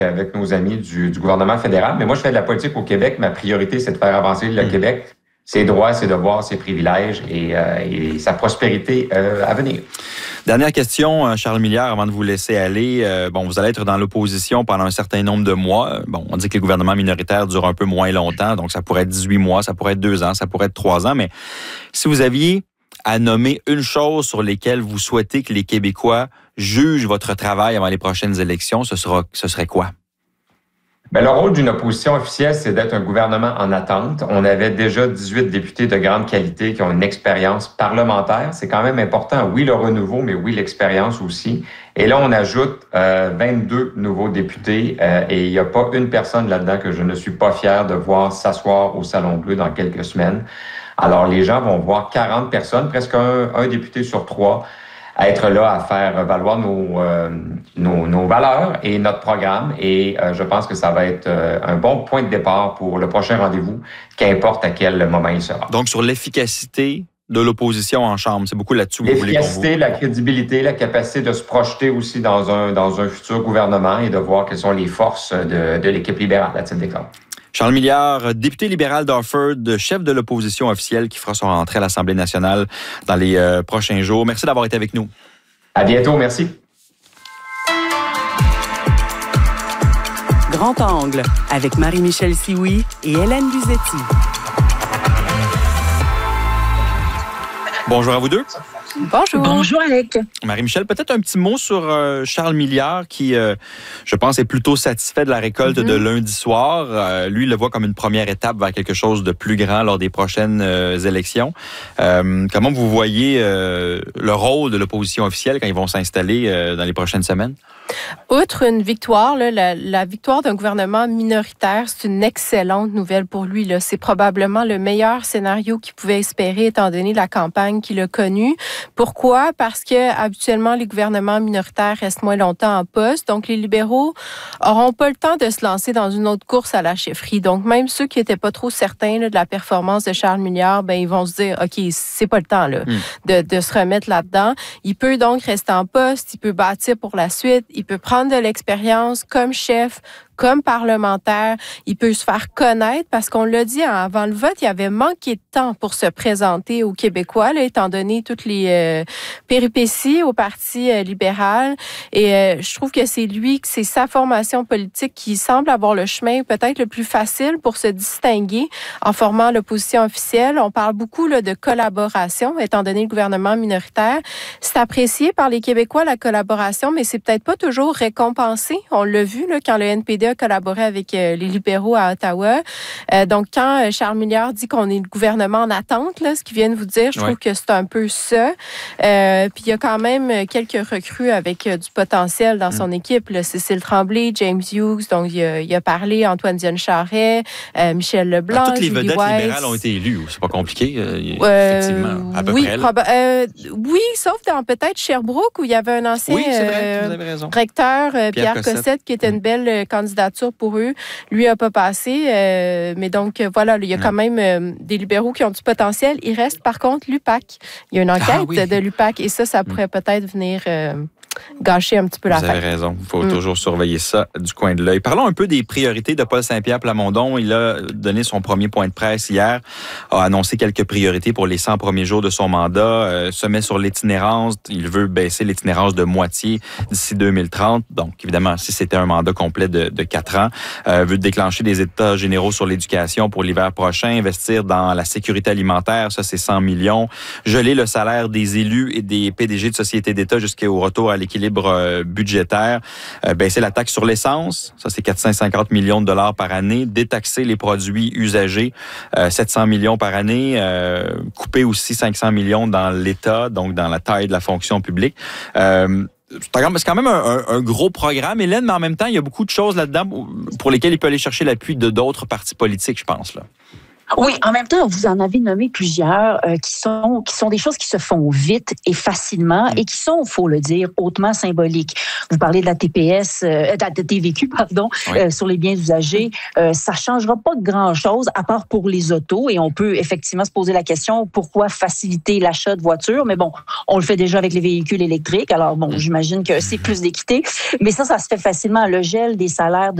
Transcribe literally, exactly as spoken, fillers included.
avec nos amis du, du gouvernement fédéral. Mais moi, je fais de la politique au Québec. Ma priorité, c'est de faire avancer le mmh. Québec, ses droits, ses devoirs, ses privilèges et, euh, et sa prospérité euh, à venir. Dernière question, Charles Milliard, avant de vous laisser aller. Euh, bon, vous allez être dans l'opposition pendant un certain nombre de mois. Bon, on dit que les gouvernements minoritaires durent un peu moins longtemps, donc ça pourrait être dix-huit mois, ça pourrait être deux ans, ça pourrait être trois ans. Mais si vous aviez à nommer une chose sur laquelle vous souhaitez que les Québécois jugent votre travail avant les prochaines élections, ce sera, ce serait quoi? Bien, le rôle d'une opposition officielle, c'est d'être un gouvernement en attente. On avait déjà dix-huit députés de grande qualité qui ont une expérience parlementaire. C'est quand même important. Oui, le renouveau, mais oui, l'expérience aussi. Et là, on ajoute euh, vingt-deux nouveaux députés euh, et il n'y a pas une personne là-dedans que je ne suis pas fier de voir s'asseoir au Salon Bleu dans quelques semaines. Alors, les gens vont voir quarante personnes, presque un, un député sur trois, à être là à faire valoir nos, euh, nos, nos valeurs et notre programme. Et euh, je pense que ça va être euh, un bon point de départ pour le prochain rendez-vous, qu'importe à quel moment il sera. Donc, sur l'efficacité de l'opposition en Chambre, c'est beaucoup là-dessus. L'efficacité, la crédibilité, la capacité de se projeter aussi dans un, dans un futur gouvernement et de voir quelles sont les forces de, de l'équipe libérale à titre d'exemple. Charles Milliard, député libéral d'Harford, chef de l'opposition officielle qui fera son rentrée à l'Assemblée nationale dans les euh, prochains jours. Merci d'avoir été avec nous. À bientôt, merci. Grand Angle avec Marie-Michel Sioui et Hélène Luzetti. Bonjour à vous deux. Bonjour. Bonjour, Alec. Marie-Michel, peut-être un petit mot sur euh, Charles Milliard qui, euh, je pense, est plutôt satisfait de la récolte mm-hmm. de lundi soir. Euh, lui, il le voit comme une première étape vers quelque chose de plus grand lors des prochaines euh, élections. Euh, comment vous voyez euh, le rôle de l'opposition officielle quand ils vont s'installer euh, dans les prochaines semaines? Outre une victoire, là, la, la victoire d'un gouvernement minoritaire, c'est une excellente nouvelle pour lui. Là. C'est probablement le meilleur scénario qu'il pouvait espérer étant donné la campagne qu'il a connue. Pourquoi? Parce que habituellement, les gouvernements minoritaires restent moins longtemps en poste. Donc, les libéraux n'auront pas le temps de se lancer dans une autre course à la chefferie. Donc, même ceux qui n'étaient pas trop certains là, de la performance de Charles Milliard, ben, ils vont se dire, OK, c'est pas le temps là, mm. de, de se remettre là-dedans. Il peut donc rester en poste, il peut bâtir pour la suite, il peut prendre de l'expérience comme chef, comme parlementaire, il peut se faire connaître parce qu'on l'a dit avant le vote, il avait manqué de temps pour se présenter aux Québécois, là, étant donné toutes les euh, péripéties au Parti euh, libéral. Et euh, je trouve que c'est lui, que c'est sa formation politique qui semble avoir le chemin peut-être le plus facile pour se distinguer en formant l'opposition officielle. On parle beaucoup là, de collaboration, étant donné le gouvernement minoritaire. C'est apprécié par les Québécois, la collaboration, mais c'est peut-être pas toujours récompensé. On l'a vu là, quand le N P D a collaboré avec euh, les libéraux à Ottawa. Euh, donc, quand euh, Charles Milliard dit qu'on est le gouvernement en attente, là, ce qu'il vient de vous dire, je ouais. trouve que c'est un peu ça. Euh, puis, il y a quand même quelques recrues avec euh, du potentiel dans mm. son équipe. Là. Cécile Tremblay, James Hughes, donc il a, il a parlé, Antoine Dion-Charest, euh, Michel Leblanc, ah, toutes les Julie vedettes Weiss. libérales ont été élues. C'est pas compliqué, euh, euh, effectivement, à peu oui, près. Proba- euh, oui, sauf dans peut-être Sherbrooke, où il y avait un ancien oui, c'est vrai, euh, vous avez raison. recteur, euh, Pierre, Pierre Cossette, Cossette, qui était une belle euh, candidature pour eux. Lui n'a pas passé. Euh, mais donc, voilà, il y a quand même euh, des libéraux qui ont du potentiel. Il reste, par contre, l'U P A C. Il y a une enquête ah, oui. de l'U P A C et ça, ça pourrait peut-être venir... Euh, gâcher un petit peu la fête. Vous avez raison. Il faut mm. toujours surveiller ça du coin de l'œil. Parlons un peu des priorités de Paul Saint-Pierre Plamondon. Il a donné son premier point de presse hier, a annoncé quelques priorités pour les cent premiers jours de son mandat, euh, se met sur l'itinérance. Il veut baisser l'itinérance de moitié d'ici deux mille trente. Donc, évidemment, si c'était un mandat complet de, de quatre ans, euh, veut déclencher des états généraux sur l'éducation pour l'hiver prochain, investir dans la sécurité alimentaire, ça c'est cent millions, geler le salaire des élus et des P D G de sociétés d'État jusqu'au retour à l'équilibre euh, budgétaire, euh, baisser la taxe sur l'essence, ça c'est quatre cent cinquante millions de dollars par année, détaxer les produits usagés, euh, sept cents millions par année, euh, couper aussi cinq cents millions dans l'État, donc dans la taille de la fonction publique. Euh, C'est quand même un, un, un gros programme, Hélène, mais en même temps, il y a beaucoup de choses là-dedans pour lesquelles il peut aller chercher l'appui de d'autres partis politiques, je pense. Là. Oui, en même temps, vous en avez nommé plusieurs euh, qui sont qui sont des choses qui se font vite et facilement et qui sont, faut le dire, hautement symboliques. Vous parlez de la T P S, euh, de la T V Q, pardon, oui. euh, sur les biens usagés. Euh, ça changera pas grand-chose à part pour les autos et on peut effectivement se poser la question pourquoi faciliter l'achat de voitures. Mais bon, on le fait déjà avec les véhicules électriques. Alors bon, j'imagine que c'est plus d'équité. Mais ça, ça se fait facilement. Le gel des salaires de